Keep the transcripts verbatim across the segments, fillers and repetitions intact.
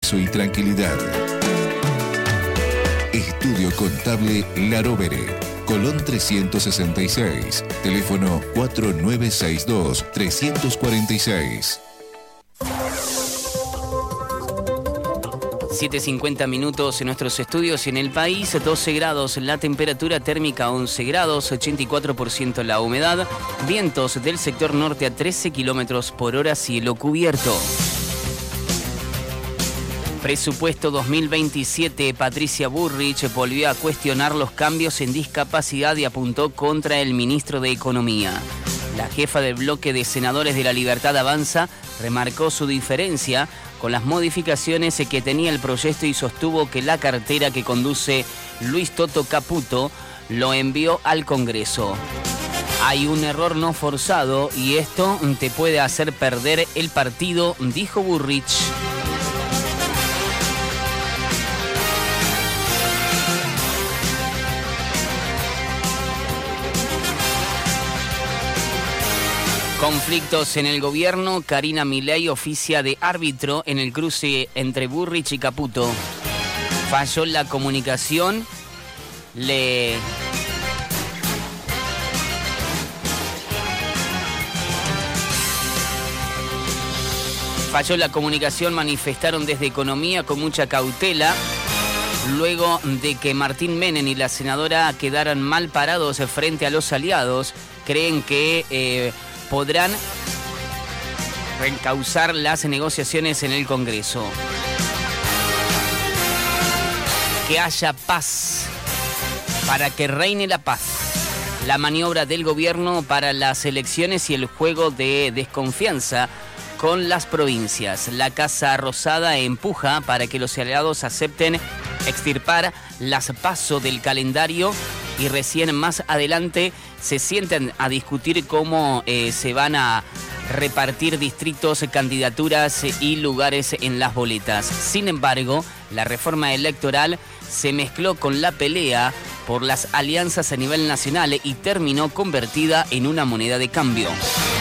progreso y tranquilidad. Estudio Contable La Rovere, Colón trescientos sesenta y seis, teléfono cuatro nueve seis dos, tres cuatro seis. siete cincuenta minutos en nuestros estudios y en el país, doce grados la temperatura térmica, once grados, ochenta y cuatro por ciento la humedad, vientos del sector norte a trece kilómetros por hora, cielo cubierto. Presupuesto dos mil veintisiete, Patricia Bullrich volvió a cuestionar los cambios en discapacidad y apuntó contra el ministro de Economía. La jefa del bloque de senadores de La Libertad Avanza remarcó su diferencia con las modificaciones que tenía el proyecto y sostuvo que la cartera que conduce Luis Toto Caputo lo envió al Congreso. Hay un error no forzado y esto te puede hacer perder el partido, dijo Bullrich. Conflictos en el gobierno. Karina Milei oficia de árbitro en el cruce entre Bullrich y Caputo. Falló la comunicación. Le... Falló la comunicación, manifestaron desde Economía con mucha cautela. Luego de que Martín Menem y la senadora quedaran mal parados frente a los aliados, creen que... Eh, podrán reencauzar las negociaciones en el Congreso. Que haya paz, para que reine la paz. La maniobra del gobierno para las elecciones y el juego de desconfianza con las provincias. La Casa Rosada empuja para que los aliados acepten extirpar las PASO del calendario y recién más adelante se sienten a discutir cómo eh, se van a repartir distritos, candidaturas y lugares en las boletas. Sin embargo, la reforma electoral se mezcló con la pelea por las alianzas a nivel nacional y terminó convertida en una moneda de cambio.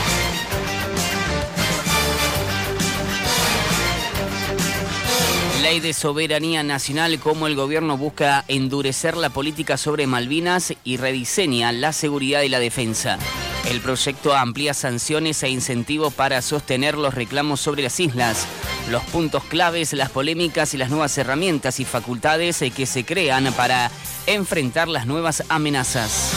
Ley de soberanía nacional, como el gobierno busca endurecer la política sobre Malvinas y rediseña la seguridad y la defensa. El proyecto amplía sanciones e incentivos para sostener los reclamos sobre las islas. Los puntos claves, las polémicas y las nuevas herramientas y facultades que se crean para enfrentar las nuevas amenazas.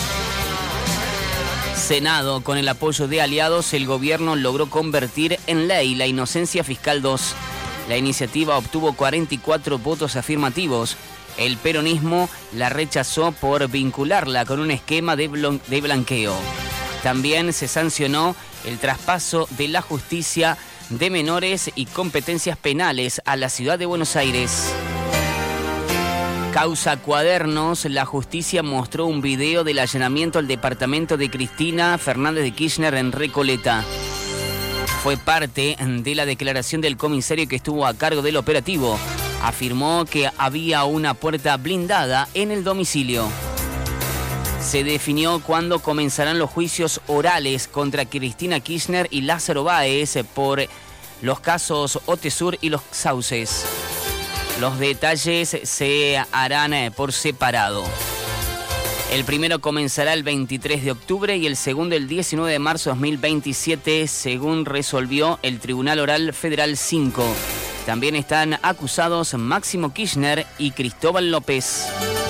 Senado, con el apoyo de aliados, el gobierno logró convertir en ley la inocencia fiscal dos. La iniciativa obtuvo cuarenta y cuatro votos afirmativos. El peronismo la rechazó por vincularla con un esquema de, blan- de blanqueo. También se sancionó el traspaso de la justicia de menores y competencias penales a la ciudad de Buenos Aires. Causa Cuadernos, la justicia mostró un video del allanamiento al departamento de Cristina Fernández de Kirchner en Recoleta. Fue parte de la declaración del comisario que estuvo a cargo del operativo. Afirmó que había una puerta blindada en el domicilio. Se definió cuándo comenzarán los juicios orales contra Cristina Kirchner y Lázaro Báez por los casos Otesur y los Sauces. Los detalles se harán por separado. El primero comenzará el veintitrés de octubre y el segundo el diecinueve de marzo de dos mil veintisiete, según resolvió el Tribunal Oral Federal cinco. También están acusados Máximo Kirchner y Cristóbal López.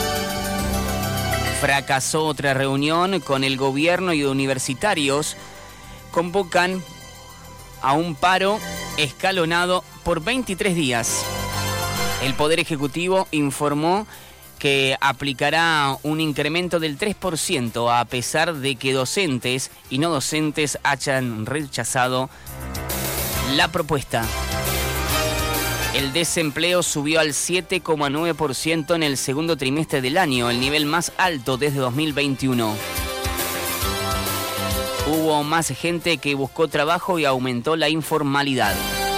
Fracasó otra reunión con el gobierno y universitarios. Convocan a un paro escalonado por veintitrés días. El Poder Ejecutivo informó que aplicará un incremento del tres por ciento a pesar de que docentes y no docentes hayan rechazado la propuesta. El desempleo subió al siete coma nueve por ciento en el segundo trimestre del año, el nivel más alto desde dos mil veintiuno. Hubo más gente que buscó trabajo y aumentó la informalidad.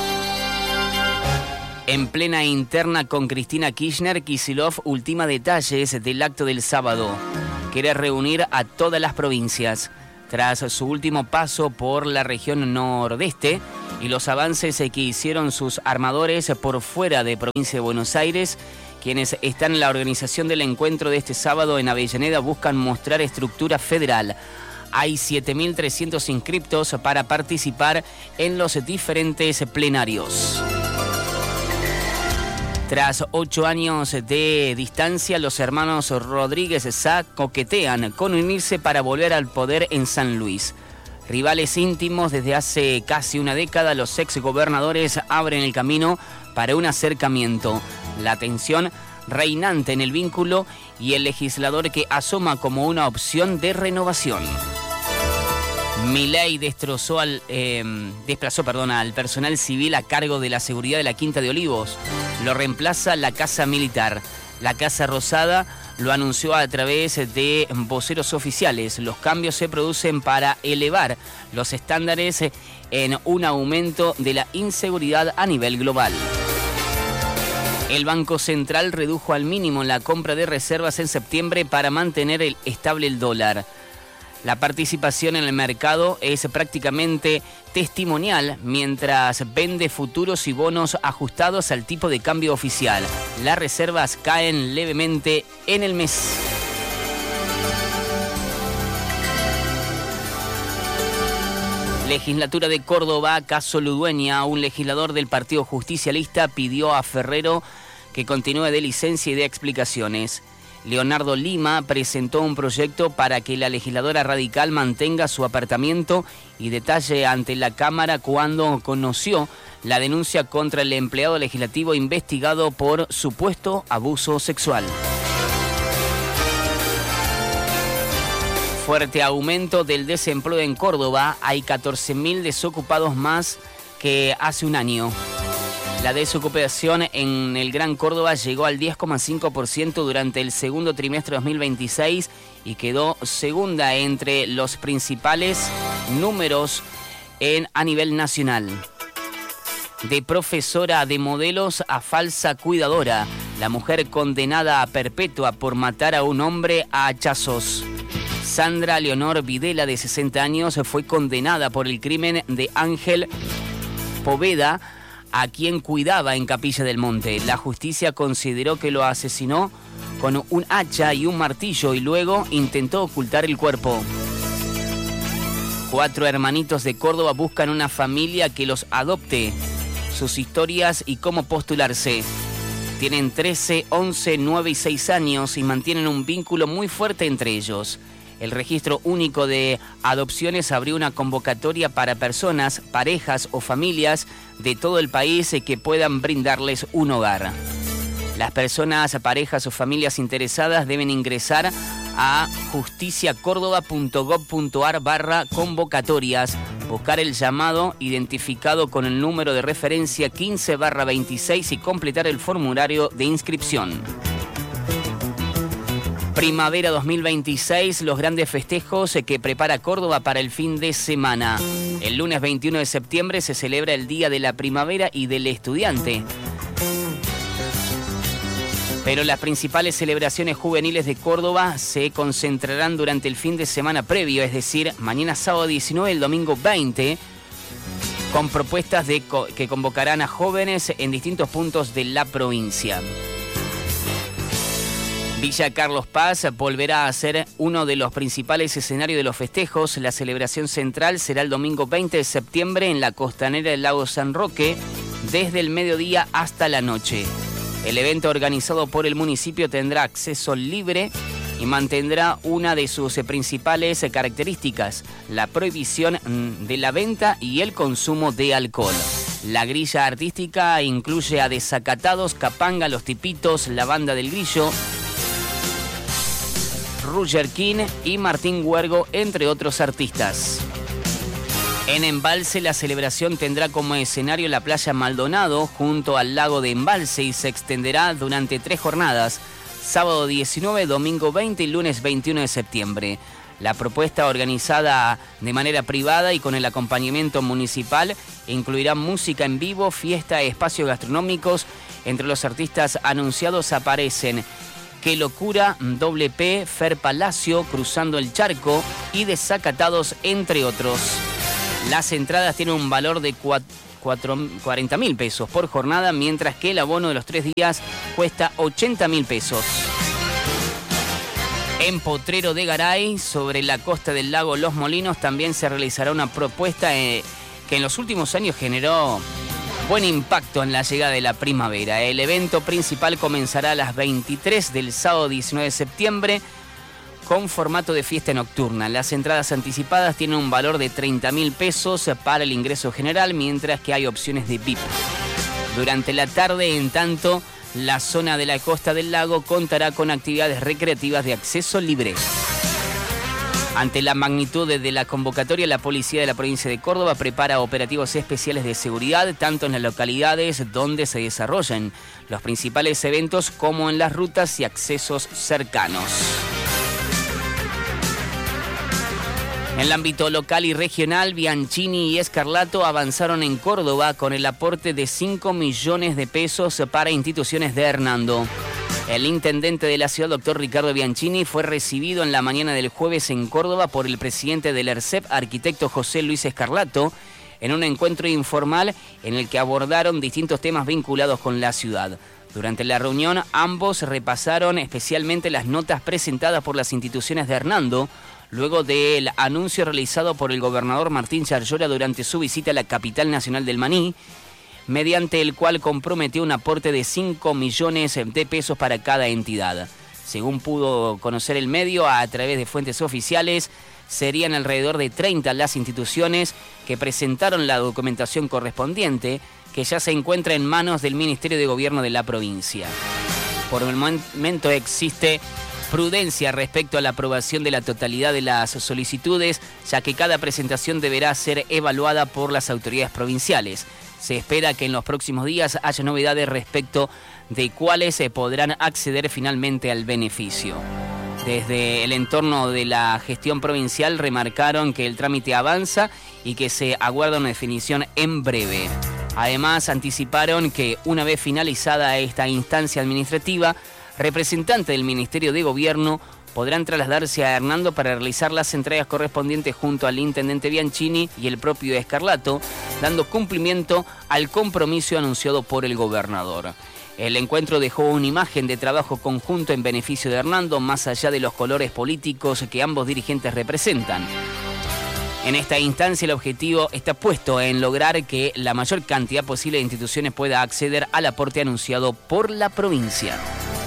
En plena interna con Cristina Kirchner, Kicillof ultima detalles del acto del sábado. Quiere reunir a todas las provincias. tras su último paso por la región nordeste y los avances que hicieron sus armadores por fuera de provincia de Buenos Aires. Quienes están en la organización del encuentro de este sábado en Avellaneda buscan mostrar estructura federal. Hay siete mil trescientos inscriptos para participar en los diferentes plenarios. Tras ocho años de distancia, los hermanos Rodríguez Sá coquetean con unirse para volver al poder en San Luis. Rivales íntimos desde hace casi una década, los exgobernadores abren el camino para un acercamiento. La tensión reinante en el vínculo y el legislador que asoma como una opción de renovación. Milei destrozó al, eh, desplazó perdón, al personal civil a cargo de la seguridad de la Quinta de Olivos. Lo reemplaza la Casa Militar. La Casa Rosada lo anunció a través de voceros oficiales. Los cambios se producen para elevar los estándares en un aumento de la inseguridad a nivel global. El Banco Central redujo al mínimo la compra de reservas en septiembre para mantener el, estable el dólar. La participación en el mercado es prácticamente testimonial mientras vende futuros y bonos ajustados al tipo de cambio oficial. Las reservas caen levemente en el mes. Legislatura de Córdoba, caso Ludueña. Un legislador del Partido Justicialista pidió a Ferrero que continúe de licencia y de explicaciones. Leonardo Lima presentó un proyecto para que la legisladora radical mantenga su apartamiento y detalle ante la Cámara cuando conoció la denuncia contra el empleado legislativo investigado por supuesto abuso sexual. Fuerte aumento del desempleo en Córdoba. Hay catorce mil desocupados más que hace un año. La desocupación en el Gran Córdoba llegó al diez coma cinco por ciento durante el segundo trimestre de dos mil veintiséis y quedó segunda entre los principales números en, a nivel nacional. De profesora de modelos a falsa cuidadora, la mujer condenada a perpetua por matar a un hombre a hachazos. Sandra Leonor Videla, de sesenta años, fue condenada por el crimen de Ángel Poveda, a quien cuidaba en Capilla del Monte. La justicia consideró que lo asesinó con un hacha y un martillo y luego intentó ocultar el cuerpo. Cuatro hermanitos de Córdoba buscan una familia que los adopte. Sus historias y cómo postularse. Tienen trece, once, nueve y seis años y mantienen un vínculo muy fuerte entre ellos. El Registro Único de Adopciones abrió una convocatoria para personas, parejas o familias de todo el país que puedan brindarles un hogar. Las personas, parejas o familias interesadas deben ingresar a justiciacórdoba.gov.ar barra convocatorias, buscar el llamado identificado con el número de referencia quince barra veintiséis y completar el formulario de inscripción. Primavera dos mil veintiséis, los grandes festejos que prepara Córdoba para el fin de semana. El lunes veintiuno de septiembre se celebra el Día de la Primavera y del Estudiante. Pero las principales celebraciones juveniles de Córdoba se concentrarán durante el fin de semana previo, es decir, mañana sábado diecinueve y el domingo veinte, con propuestas de co- que convocarán a jóvenes en distintos puntos de la provincia. Villa Carlos Paz volverá a ser uno de los principales escenarios de los festejos. La celebración central será el domingo veinte de septiembre en la costanera del lago San Roque, desde el mediodía hasta la noche. El evento organizado por el municipio tendrá acceso libre y mantendrá una de sus principales características, la prohibición de la venta y el consumo de alcohol. La grilla artística incluye a Desacatados, Capanga, Los Tipitos, la Banda del Grillo, Roger King y Martín Huergo, entre otros artistas. En Embalse, la celebración tendrá como escenario la playa Maldonado junto al lago de Embalse y se extenderá durante tres jornadas, sábado diecinueve, domingo veinte y lunes veintiuno de septiembre. La propuesta, organizada de manera privada y con el acompañamiento municipal, incluirá música en vivo, fiesta, espacios gastronómicos. Entre los artistas anunciados aparecen Qué locura, Doble P, Fer Palacio, Cruzando el Charco y Desacatados, entre otros. Las entradas tienen un valor de cuarenta mil pesos por jornada, mientras que el abono de los tres días cuesta ochenta mil pesos. En Potrero de Garay, sobre la costa del lago Los Molinos, también se realizará una propuesta eh, que en los últimos años generó buen impacto en la llegada de la primavera. El evento principal comenzará a las veintitrés del sábado diecinueve de septiembre con formato de fiesta nocturna. Las entradas anticipadas tienen un valor de treinta mil pesos para el ingreso general, mientras que hay opciones de V I P. Durante la tarde, en tanto, la zona de la costa del lago contará con actividades recreativas de acceso libre. Ante la magnitud de la convocatoria, la policía de la provincia de Córdoba prepara operativos especiales de seguridad, tanto en las localidades donde se desarrollan los principales eventos como en las rutas y accesos cercanos. En el ámbito local y regional, Bianchini y Scarlato avanzaron en Córdoba con el aporte de cinco millones de pesos para instituciones de Hernando. El intendente de la ciudad, doctor Ricardo Bianchini, fue recibido en la mañana del jueves en Córdoba por el presidente del ERCEP, arquitecto José Luis Scarlato, en un encuentro informal en el que abordaron distintos temas vinculados con la ciudad. Durante la reunión, ambos repasaron especialmente las notas presentadas por las instituciones de Hernando, luego del anuncio realizado por el gobernador Martín Charllola durante su visita a la capital nacional del maní, mediante el cual comprometió un aporte de cinco millones de pesos para cada entidad. Según pudo conocer el medio a través de fuentes oficiales, serían alrededor de treinta las instituciones que presentaron la documentación correspondiente, que ya se encuentra en manos del Ministerio de Gobierno de la provincia. Por el momento existe prudencia respecto a la aprobación de la totalidad de las solicitudes, ya que cada presentación deberá ser evaluada por las autoridades provinciales. Se espera que en los próximos días haya novedades respecto de cuáles se podrán acceder finalmente al beneficio. Desde el entorno de la gestión provincial remarcaron que el trámite avanza y que se aguarda una definición en breve. Además, anticiparon que una vez finalizada esta instancia administrativa, representantes del Ministerio de Gobierno podrán trasladarse a Hernando para realizar las entregas correspondientes junto al intendente Bianchini y el propio Scarlato, dando cumplimiento al compromiso anunciado por el gobernador. El encuentro dejó una imagen de trabajo conjunto en beneficio de Hernando, más allá de los colores políticos que ambos dirigentes representan. En esta instancia, el objetivo está puesto en lograr que la mayor cantidad posible de instituciones pueda acceder al aporte anunciado por la provincia.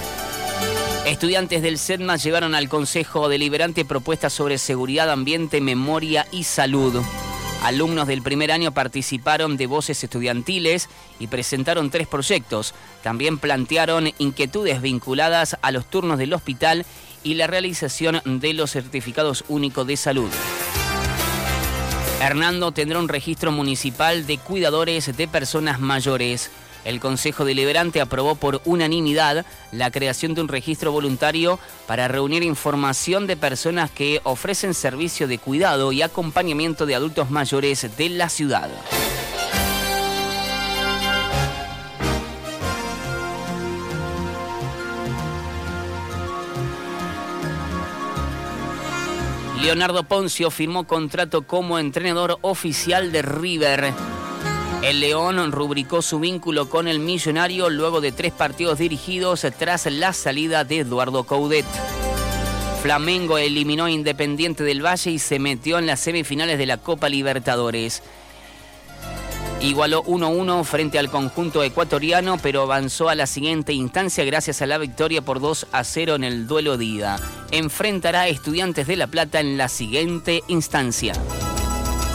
Estudiantes del SEDMA llevaron al Consejo Deliberante propuestas sobre seguridad, ambiente, memoria y salud. Alumnos del primer año participaron de voces estudiantiles y presentaron tres proyectos. También plantearon inquietudes vinculadas a los turnos del hospital y la realización de los certificados únicos de salud. Hernando tendrá un registro municipal de cuidadores de personas mayores. El Consejo Deliberante aprobó por unanimidad la creación de un registro voluntario para reunir información de personas que ofrecen servicio de cuidado y acompañamiento de adultos mayores de la ciudad. Leonardo Ponzio firmó contrato como entrenador oficial de River. El León rubricó su vínculo con el millonario luego de tres partidos dirigidos tras la salida de Eduardo Coudet. Flamengo eliminó a Independiente del Valle y se metió en las semifinales de la Copa Libertadores. Igualó uno a uno frente al conjunto ecuatoriano, pero avanzó a la siguiente instancia gracias a la victoria por dos a cero en el duelo de ida. Enfrentará a Estudiantes de La Plata en la siguiente instancia.